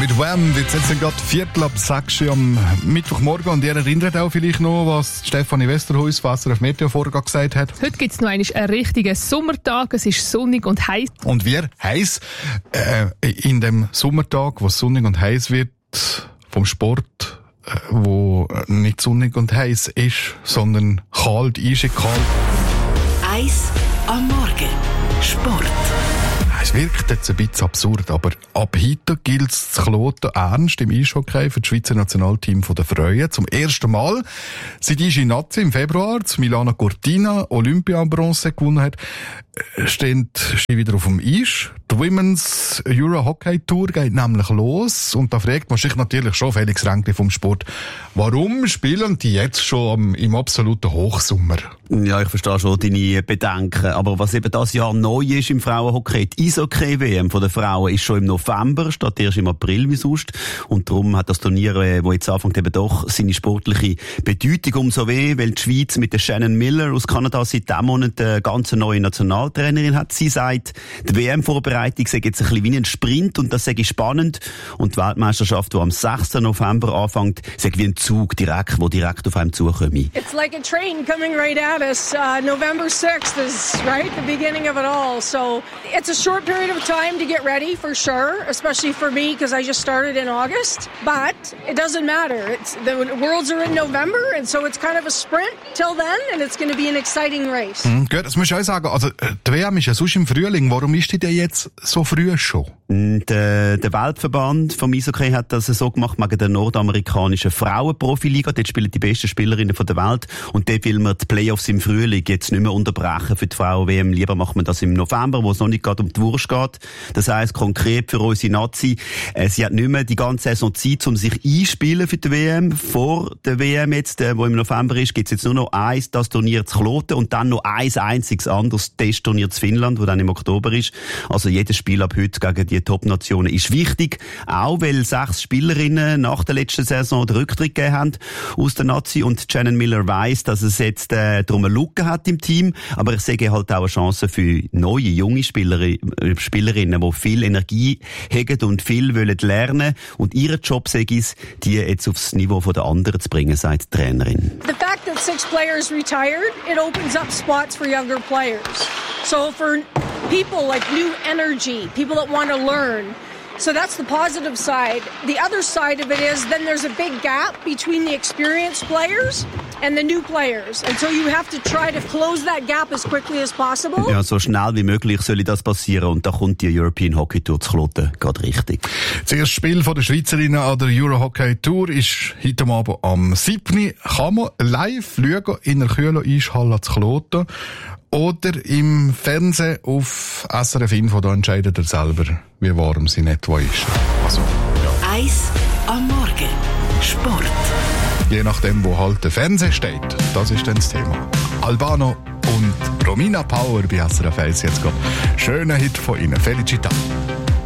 Mit Wham wird es jetzt gerade 5:45 am Mittwochmorgen. Und ihr erinnert auch vielleicht noch, was Stefanie Westerhuis von SRF Meteo vorher gesagt hat. Heute gibt es noch einen richtigen Sommertag. Es ist sonnig und heiß. Und wir heiß in dem Sommertag, wo es sonnig und heiß wird, vom Sport, wo nicht sonnig und heiß ist, sondern kalt, kalt. Eis am Morgen. Sport. Es wirkt jetzt ein bisschen absurd, aber ab heute gilt es zu Kloten ernst im Eishockey für das Schweizer Nationalteam der Frauen. Zum ersten Mal, seit Ischi Nazi im Februar zu Milano Cortina Olympia-Bronze gewonnen hat, steht sie wieder auf dem Eis. Die Women's Euro Hockey Tour geht nämlich los. Und da fragt man sich natürlich schon, Felix Ränkli vom Sport, warum spielen die jetzt schon im absoluten Hochsommer? Ja, ich verstehe schon deine Bedenken. Aber was eben das Jahr neu ist im Frauenhockey, die Eishockey-WM von den Frauen ist schon im November, statt erst im April wie sonst. Und darum hat das Turnier, das jetzt anfängt, eben doch seine sportliche Bedeutung umso weh, weil die Schweiz mit der Shannon Miller aus Kanada seit diesem Monat eine ganz neue Nationaltrainerin hat. Sie sagt, die WM-Vorbereitung sei jetzt ein bisschen wie ein Sprint und das sei spannend. Und die Weltmeisterschaft, die am 6. November anfängt, sei wie ein Zug, der direkt auf einem zukommt. It's like a train coming right at us. November 6th is the beginning of it all. So it's a short period of time to get ready for sure, especially for me because I just started in August. But it doesn't matter. The Worlds are in November and so it's kind of a sprint till then and it's going to be an exciting race. Gut, das muss ich auch sagen. Also, die WM ist ja sonst im Frühling. Warum ist die denn jetzt so früh schon? Der Weltverband vom Eishockey hat das so gemacht wegen der nordamerikanischen Frauenprofiliga. Dort spielen die besten Spielerinnen der Welt und dort will man die Playoffs im Frühling jetzt nicht mehr unterbrechen für die Frauen-WM. Lieber macht man das im November, wo es noch nicht gerade um die Wurst geht. Das heisst konkret für unsere Nazi, sie hat nicht mehr die ganze Saison Zeit, um sich einspielen für die WM. Vor der WM jetzt, wo im November ist, gibt es jetzt nur noch das Turnier zu Kloten und dann noch ein einziges anderes Testturnier zu Finnland, wo dann im Oktober ist. Also jedes Spiel ab heute gegen die Top-Nationen ist wichtig, auch weil 6 Spielerinnen nach der letzten Saison den Rücktritt gegeben haben aus der Nazi und Shannon Miller weiss, dass es jetzt darum eine Lücke hat im Team, aber ich sehe halt auch eine Chance für neue, junge Spielerinnen, die viel Energie haben und viel wollen lernen und ihren Job sei es, die jetzt aufs Niveau der anderen zu bringen, sagt die Trainerin. The fact that 6 players retired, it opens up spots for younger players. So for people like new energy, people that want to learn. So that's the positive side. The other side of it is then there's a big gap between the experienced players and the new players. And so you have to try to close that gap as quickly as possible. Ja, so schnell wie möglich soll das passieren und da kommt die European Hockey Tour zu Kloten gerade richtig. Das erste Spiel der Schweizerinnen an der Euro Hockey Tour ist heute Abend am 7. Kann man live schauen in der Kühler-Eishalle zu Kloten oder im Fernsehen auf SRF Info. Da entscheidet ihr selber, wie warm sie nicht wo ist. Also, ja. Eis am Morgen. Sport. Je nachdem, wo halt der Fernseher steht. Das ist dann das Thema. Albano und Romina Power bei SRF 1 jetzt gerade. Schöner Hit von Ihnen. Felicita.